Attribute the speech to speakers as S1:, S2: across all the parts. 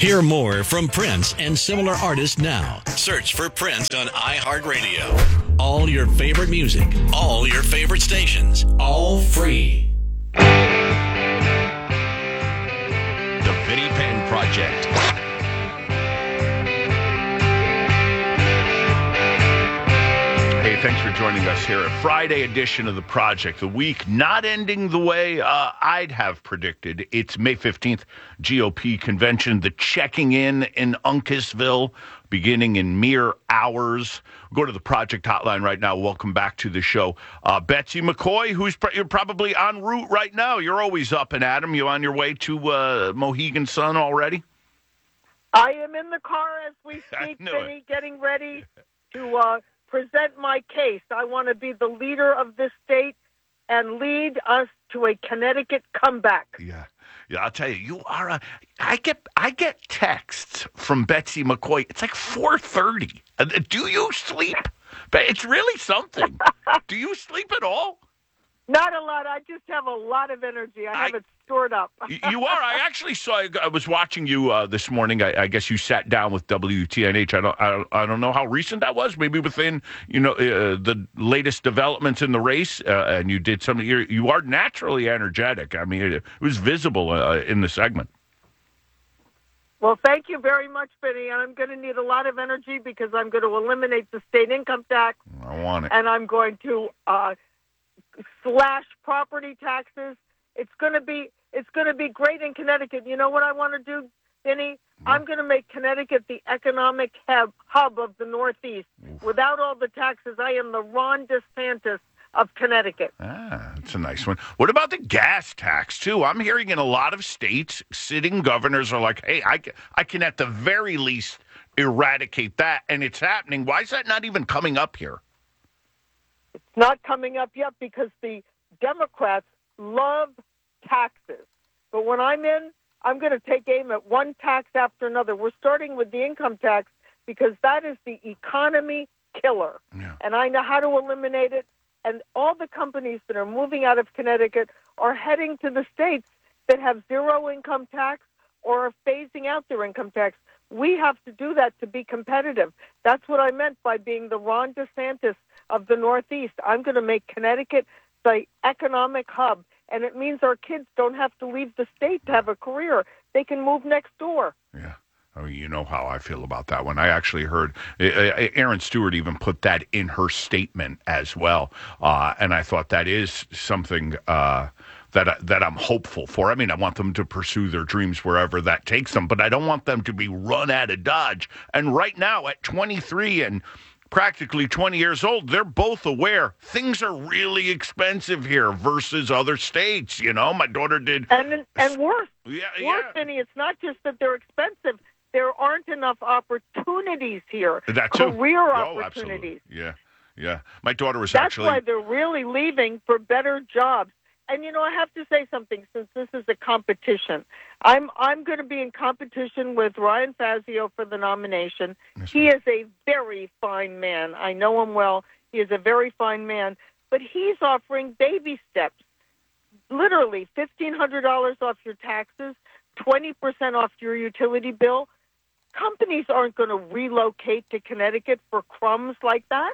S1: Hear more from Prince and similar artists now. Search for Prince on iHeartRadio. All your favorite music, all your favorite stations, all free.
S2: The Vinnie Penn Project. Hey, thanks for joining us here. A Friday edition of The Project. The week not ending the way I'd have predicted. It's May 15th, GOP convention. The checking in Uncasville, beginning in mere hours. Go to the Project hotline right now. Welcome back to the show. Betsy McCoy, you're probably en route right now. You're always up and at 'em. You on your way to Mohegan Sun already?
S3: I am in the car as we speak, Vinny, getting ready to present my case. I want to be the leader of this state and lead us to a Connecticut comeback.
S2: Yeah, I'll tell you, you are I get texts from Betsy McCoy. It's like 4:30. Do you sleep? It's really something. Do you sleep at all?
S3: Not a lot. I just have a lot of energy. I have it stored up.
S2: You are. I actually saw. I was watching you this morning. I guess you sat down with WTNH. I don't know how recent that was. Maybe within the latest developments in the race, and you did something. You are naturally energetic. I mean, it was visible in the segment.
S3: Well, thank you very much, Vinny. I'm going to need a lot of energy because I'm going to eliminate the state income tax.
S2: I want it.
S3: And I'm going to slash property taxes. It's going to be great in Connecticut. You know what I want to do, Vinny? I'm going to make Connecticut the economic hub of the Northeast. Oof. Without all the taxes, I am the Ron DeSantis of Connecticut.
S2: That's a nice one. What about the gas tax, too? I'm hearing in a lot of states, sitting governors are like, hey, I can at the very least eradicate that, and it's happening. Why is that not even coming up here?
S3: It's not coming up yet because the Democrats love taxes. But when I'm in, I'm going to take aim at one tax after another. We're starting with the income tax because that is the economy killer. Yeah. And I know how to eliminate it. And all the companies that are moving out of Connecticut are heading to the states that have zero income tax or are phasing out their income tax. We have to do that to be competitive. That's what I meant by being the Ron DeSantis of the Northeast. I'm going to make Connecticut the economic hub, and it means our kids don't have to leave the state to have a career. They can move next door.
S2: Yeah. I mean, you know how I feel about that one. I actually heard Aaron Stewart even put that in her statement as well, and I thought that is something that I'm hopeful for. I mean, I want them to pursue their dreams wherever that takes them, but I don't want them to be run out of Dodge. And right now, at 23 and practically 20 years old, they're both aware things are really expensive here versus other states. You know, my daughter did.
S3: And worse. Worse, Vinny, it's not just that they're expensive. There aren't enough opportunities here.
S2: That too.
S3: Career opportunities.
S2: Absolutely. Yeah. My daughter was
S3: That's why they're really leaving for better jobs. And, you know, I have to say something since this is a competition. I'm going to be in competition with Ryan Fazio for the nomination. He is a very fine man. I know him well. He is a very fine man. But he's offering baby steps. Literally $1,500 off your taxes, 20% off your utility bill. Companies aren't going to relocate to Connecticut for crumbs like that.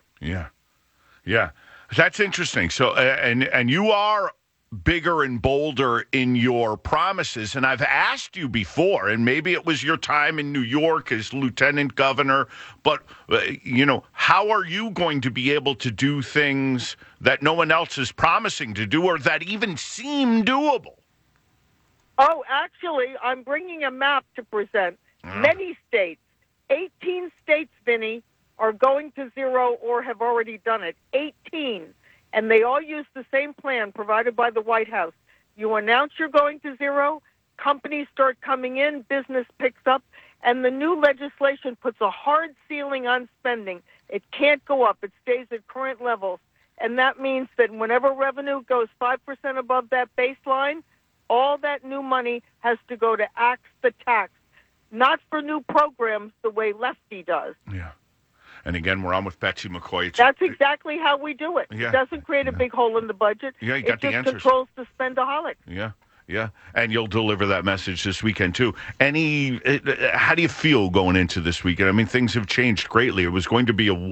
S2: Yeah. That's interesting. So, and you are bigger and bolder in your promises. And I've asked you before, and maybe it was your time in New York as lieutenant governor, but, how are you going to be able to do things that no one else is promising to do or that even seem doable?
S3: Oh, actually, I'm bringing a map to present. Many states, 18 states, Vinny, are going to zero or have already done it. 18. And they all use the same plan provided by the White House. You announce you're going to zero, companies start coming in, business picks up, and the new legislation puts a hard ceiling on spending. It can't go up. It stays at current levels. And that means that whenever revenue goes 5% above that baseline, all that new money has to go to axe the tax, not for new programs the way Lefty does.
S2: Yeah. And again, we're on with Betsy McCoy.
S3: That's exactly how we do it.
S2: Yeah.
S3: It doesn't create a big hole in the budget.
S2: Yeah, you got the answers.
S3: It just controls the spendaholic.
S2: Yeah. Yeah, and you'll deliver that message this weekend too. How do you feel going into this weekend? I mean, things have changed greatly. It was going to be a